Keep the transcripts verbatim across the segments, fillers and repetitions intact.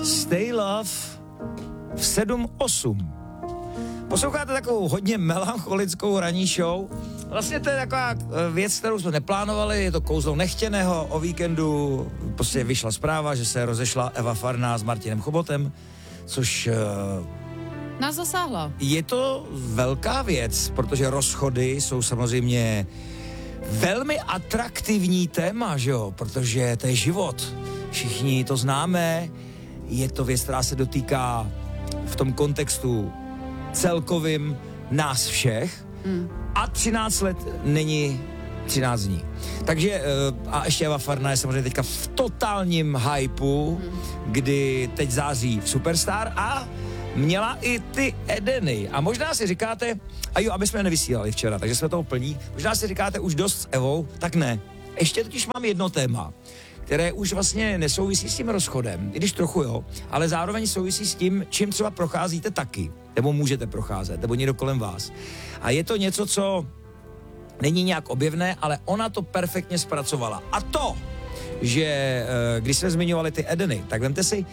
Stay Love v sedm osm. Posloucháte takovou hodně melancholickou ranní show. Vlastně to je taková věc, kterou jsme neplánovali, je to kouzlo nechtěného. O víkendu prostě vyšla zpráva, že se rozešla Eva Farná s Martinem Chobotem, což... Nás zasáhla. Je to velká věc, protože rozchody jsou samozřejmě velmi atraktivní téma, že jo, protože to je život. Všichni to známe, je to věc, která se dotýká v tom kontextu celkovým nás všech mm. a třináct let není třináct dní. Takže a ještě Eva Farná je samozřejmě teďka v totálním hypeu, mm. kdy teď září v Superstar a měla i ty Edeny. A možná si říkáte, a jo, aby jsme nevysílali včera, takže jsme toho plní, možná si říkáte už dost s Evou, tak ne. Ještě totiž mám jedno téma, které už vlastně nesouvisí s tím rozchodem, i když trochu jo, ale zároveň souvisí s tím, čím třeba procházíte taky, nebo můžete procházet, nebo někdo kolem vás. A je to něco, co není nějak objevné, ale ona to perfektně zpracovala. A to, že když jsme zmiňovali ty Edeny, tak vemte si,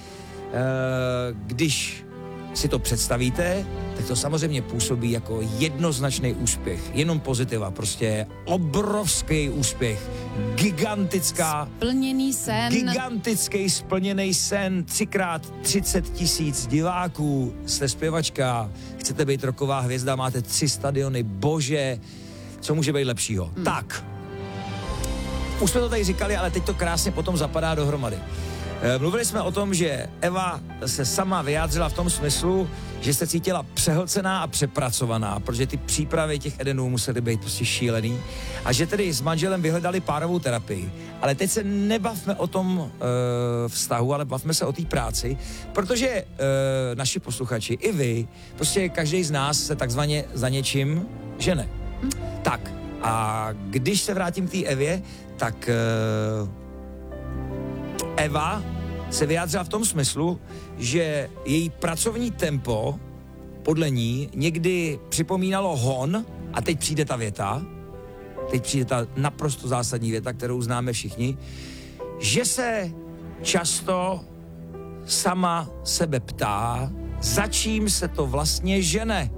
když si to představíte, tak to samozřejmě působí jako jednoznačný úspěch. Jenom pozitiva, prostě obrovský úspěch. Gigantická... Splněný sen. Gigantický splněný sen. Třikrát třicet tisíc diváků. Jste zpěvačka, chcete být roková hvězda, máte tři stadiony. Bože, co může být lepšího? Hmm. Tak. Už jsme to tady říkali, ale teď to krásně potom zapadá dohromady. Mluvili jsme o tom, že Eva se sama vyjádřila v tom smyslu, že se cítila přehlcená a přepracovaná, protože ty přípravy těch Edenů musely být prostě šílený a že tedy s manželem vyhledali párovou terapii. Ale teď se nebavme o tom e, vztahu, ale bavme se o té práci, protože e, naši posluchači, i vy, prostě každý z nás se takzvaně za něčím žene. Hm? Tak a když se vrátím k té Evě, tak... E, Eva se vyjádřila v tom smyslu, že její pracovní tempo podle ní někdy připomínalo hon a teď přijde ta věta, teď přijde ta naprosto zásadní věta, kterou známe všichni, že se často sama sebe ptá, za čím se to vlastně žene.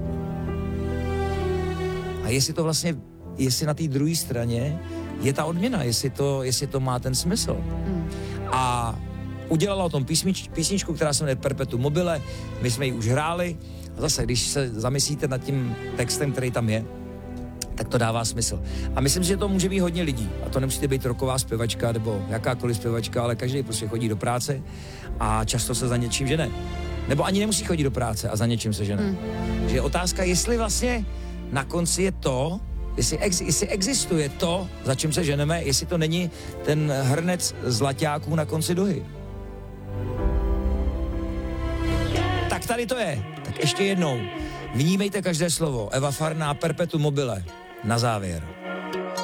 A jestli to vlastně, jestli na té druhé straně je ta odměna, jestli to, jestli to má ten smysl. Mm. A udělala o tom písnič, písničku, která se jmenuje Perpetuum mobile, my jsme ji už hráli a zase, když se zamyslíte nad tím textem, který tam je, tak to dává smysl. A myslím, že to může být hodně lidí. A to nemusíte být rocková zpěvačka nebo jakákoliv zpěvačka, ale každý prostě chodí do práce a často se za něčím žene. Nebo ani nemusí chodit do práce a za něčím se žene. Mm. Takže je otázka, jestli vlastně na konci je to, Jestli, ex, jestli existuje to, za čím se ženeme, jestli to není ten hrnec zlaťáků na konci duhy. Tak tady to je. Tak ještě jednou. Vnímejte každé slovo. Eva Farná, Perpetuum mobile. Na závěr.